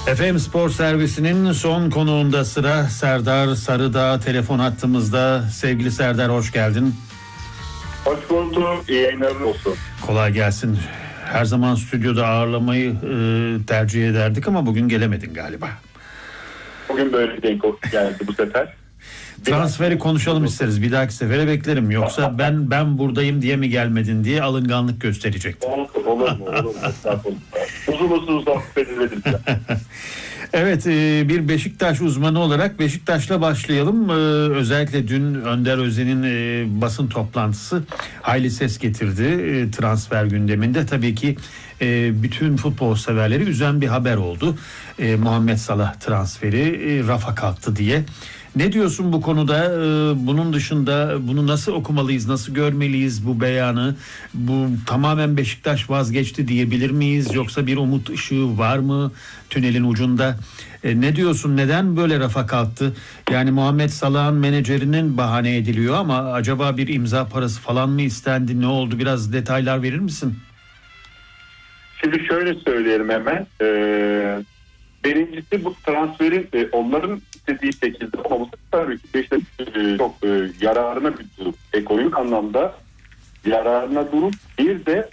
FM Spor Servisi'nin son konuğunda sıra Serdar Sarıdağ telefon hattımızda. Sevgili Serdar, hoş geldin. Hoş bulduk. İyi yayınlar olsun. Kolay gelsin. Her zaman stüdyoda ağırlamayı tercih ederdik ama bugün gelemedin galiba. Bugün böyle denk geldi bu sefer. Transferi konuşalım isteriz. Bir dahaki sefere beklerim. Yoksa ben buradayım diye mi gelmedin diye alınganlık gösterecektim. Olur mu? Uzun sohbet edelim. Evet, bir Beşiktaş uzmanı olarak Beşiktaş'la başlayalım. Özellikle dün Önder Özen'in basın toplantısı hayli ses getirdi transfer gündeminde. Tabii ki bütün futbol severleri üzen bir haber oldu. Muhammed Salah transferi rafa kalktı diye. Ne diyorsun bu konuda? Bunun dışında bunu nasıl okumalıyız, nasıl görmeliyiz bu beyanı? Bu tamamen Beşiktaş vazgeçti diyebilir miyiz? Yoksa bir umut ışığı var mı tünelin ucunda? Ne diyorsun? Neden böyle rafa kalktı? Yani Muhammed Salah'ın menajerinin bahane ediliyor ama acaba bir imza parası falan mı istendi? Ne oldu? Biraz detaylar verir misin? Şimdi şöyle söyleyelim hemen. Birincisi bu transferin onların istediği şekilde olması tabii ki Beşiktaş'ın çok yararına bir durum. Ekonomik anlamda yararına durum. Bir de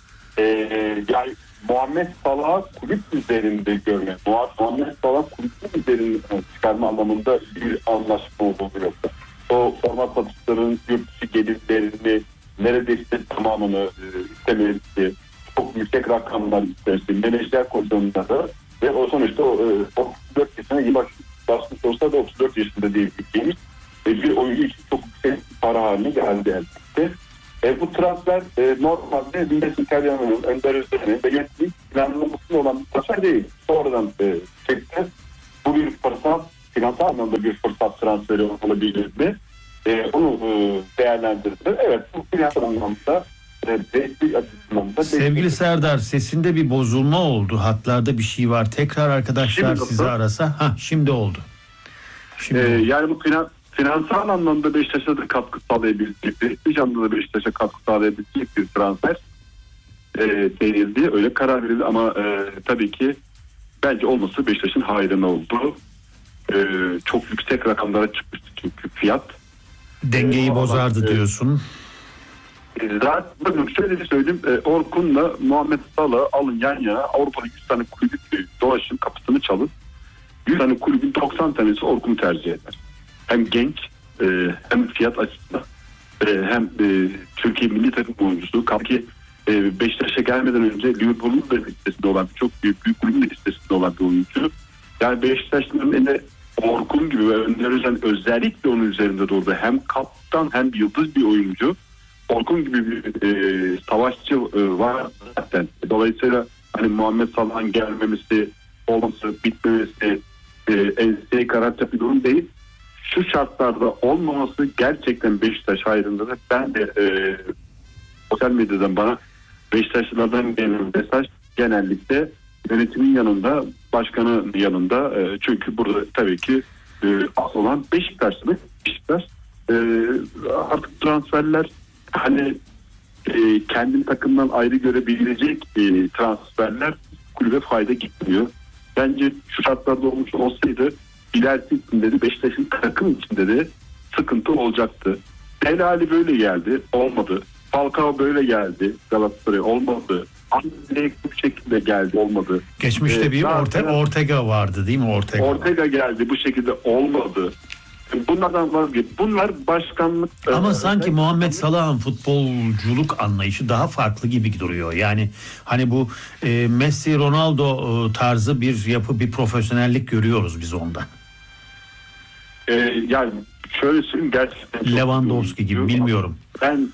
yani Muhammed Salah'ı kulüp üzerinde görmek. Muhammed Salah kulüp üzerinde çıkarma anlamında bir anlaşma olduğunu yoksa. O format satışların yurt dışı gelirlerini neredeyse tamamını istemesi, çok yüksek rakamlar isterse, menajer koşulunda da ve o sonuçta 34 yaşına iyi basmış olsa da 34 yaşında diyebileceğimiz bir oyuncu için çok yüksek para haline geldi elbette. Bu transfer normalde Bildes İtalyan'ın Önder Özen'in ve yönetmenin planlamasında olan bir transfer değil. Sonradan çekti. Bu bir fırsat, finansal anlamda bir fırsat transferi olabilir mi? Onu değerlendirdiler. Evet, bu finansal anlamda sevgili Serdar, sesinde bir bozulma oldu. Hatlarda bir şey var. Tekrar arkadaşlar şimdi sizi arasa. Şimdi oldu. Yani bu finansal anlamda Beşiktaş'a da katkı sağlayabilecek, bir anda da Beşiktaş'a katkı sağlayabilecek bir transfer denildi. Öyle karar verildi ama tabii ki bence olması Beşiktaş'ın hayrına oldu. Çok yüksek rakamlara çıkmıştı çünkü fiyat. Dengeyi bozardı diyorsun. Bakın şöyle bir söyleyeyim. Orkun'la Muhammed Salah'ı alın yan yana, Avrupa'da 100 tane kulübü dolaşın, kapısını çalın. 100 tane kulübün 90 tanesi Orkun'u tercih eder. Hem genç, hem fiyat açısından, hem Türkiye milli takım oyuncusu. Ki Beşiktaş'a gelmeden önce Liverpool'un da listesinde olan, çok büyük kulübün de listesinde olan bir oyuncu. Yani Beşiktaş'ın eline Orkun gibi ve Önder Özen özellikle onun üzerinde durdu. Hem kaptan hem yıldız bir oyuncu. Orkun gibi bir savaşçı var zaten. Dolayısıyla hani Muhammed Salah'ın gelmemesi, olması, bitmemesi enseyi karartacak bir durum değil. Şu şartlarda olmaması gerçekten Beşiktaş hayrındadır. Ben de sosyal medyadan bana Beşiktaşlılardan gelen mesaj genellikle yönetimin yanında, başkanın yanında. Çünkü burada tabii ki asıl olan Beşiktaş'tır. Beşiktaş artık transferler hani kendi takımdan ayrı görebilecek transferler kulübe fayda gitmiyor. Bence şu şartlarda olmuş olsaydı ilerisi içinde de Beşiktaş'ın takım içinde de sıkıntı olacaktı. El Ali böyle geldi, olmadı. Falcao böyle geldi, Galatasaray olmadı. Andrei bu şekilde geldi, olmadı. Geçmişte bir Ortega vardı değil mi? Ortega geldi, bu şekilde olmadı. Bunlardan vazgeç. Bunlar başkanlık. Ama sanki Muhammed Salah'ın futbolculuk anlayışı daha farklı gibi duruyor. Yani hani bu Messi, Ronaldo tarzı bir yapı, bir profesyonellik görüyoruz biz onda. Yani şöyle söyleyeyim, gerçekten Lewandowski gibi, bilmiyorum. Ben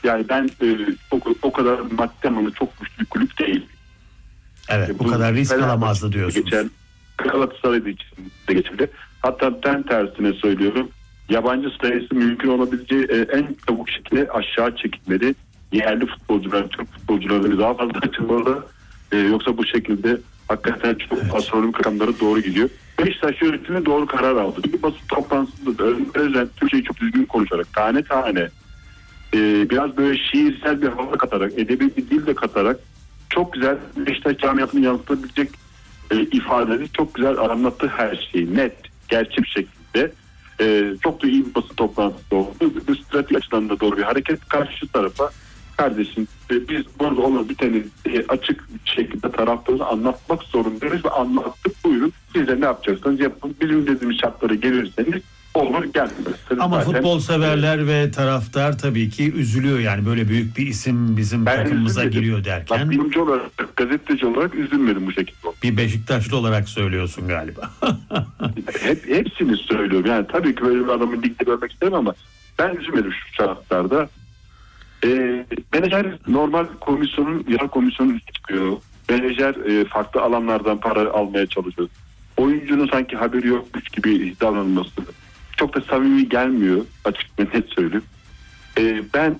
o kadar maddi anlamda çok güçlü bir kulüp değil. Evet, bu kadar risk alamazdı diyorsunuz. Geçen Galatasaray'da için de geçirdi. Hatta ben tersine söylüyorum. Yabancı sayısı mümkün olabileceği en çabuk şekilde aşağı çekilmeli. Yerli futbolcular, Türk futbolcuları daha fazla açılmalı. Yoksa bu şekilde hakikaten çok astronomik rakamlara doğru gidiyor. Beşiktaş yönetimi doğru karar aldı. Çünkü basın toplantısında da özellikle Türkçeyi çok düzgün konuşarak, tane tane biraz böyle şiirsel bir hava katarak, edebi bir dil de katarak çok güzel Beşiktaş camiasını yansıtabilecek ifadeleri çok güzel anlattı her şeyi. Net, gerçek bir şekilde. Çok da iyi bir basın toplantısı oldu. Bu strateji açıdan da doğru bir hareket. Karşı tarafa kardeşim biz burada olan biteni açık bir şekilde taraftarına anlatmak zorundayız ve anlattık, buyurun. Siz de ne yapacaksınız yapın. Bizim dediğimiz şartlara gelirseniz olur, gelmezseniz. Ama zaten, futbol severler ve taraftar tabii ki üzülüyor, yani böyle büyük bir isim bizim takımımıza giriyor derken. Ben bilimci olarak, gazeteci olarak üzülmedim bu şekilde. Bir Beşiktaşlı olarak söylüyorsun galiba. Hepsini söylüyorum. Yani tabii ki böyle bir adamı ligde görmek isterim ama ben üzülmedim şu şartlarda. Menajer normal yer komisyonun çıkıyor. Menajer farklı alanlardan para almaya çalışıyor. Oyuncunun sanki haberi yokmuş gibi davranılması çok da samimi gelmiyor, açık ve net söyleyeyim. Ben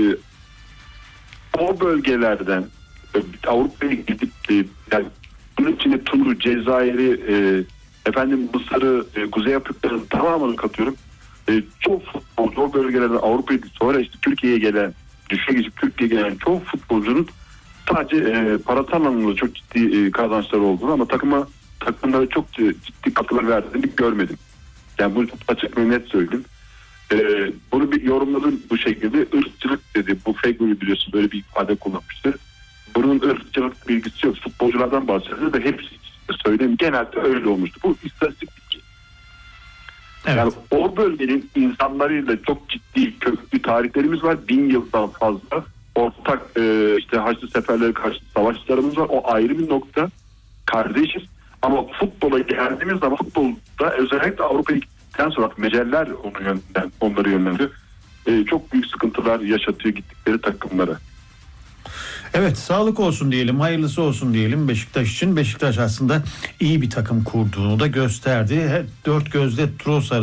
o bölgelerden Avrupa'ya gidip yani bunun içine Tunus, Cezayir'i, Mısır'ı, Kuzey Afrika'nın tamamını katıyorum. Çok futbolcu o bölgelerden Avrupa'ya, sonra işte Türkiye'ye gelen, Türkiye'ye gelen çok futbolcunun sadece parasal anlamda çok ciddi kazançları olduğunu ama takımlara çok ciddi katkılar verdiğini görmedim. Yani bunu açık ve net söyleyeyim. Bunu bir yorumladım bu şekilde. Irkçılık dedi. Bu Feguli biliyorsun böyle bir ifade kullanmıştı. Bunun ırkçılık bilgisi yok. Futbolculardan bahsediyor ve hepsi söyleyeyim. Genelde öyle olmuştu. Bu istatistik bilgi. Evet. Yani o bölgenin insanlarıyla çok ciddi köklü tarihlerimiz var. 1000 yıldan fazla. Ortak işte Haçlı Seferleri karşı savaşlarımız var. O ayrı bir nokta. Kardeşiz. Ama futbola geldiğimiz zaman futbolda özellikle Avrupa'ya gittikten sonra meceller onları yönlendiriyor. Çok büyük sıkıntılar yaşatıyor gittikleri takımlara. Evet, sağlık olsun diyelim, hayırlısı olsun diyelim Beşiktaş için. Beşiktaş aslında iyi bir takım kurduğunu da gösterdi. Dört gözle Trossard